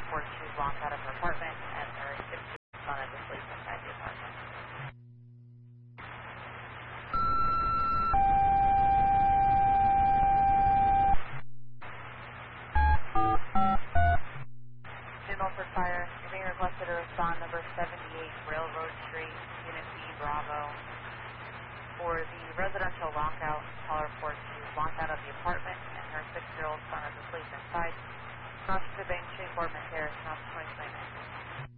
report she's locked out of her apartment and her 6-year-old son is asleep inside the apartment. New Milford Fire, you're being requested to respond number 78 Railroad Street, Unit B, Bravo. For the residential lockout, caller reports she's locked out of the apartment and her 6-year-old son is asleep inside. Cross to Bank Street, Boardman Terrace, South 2029.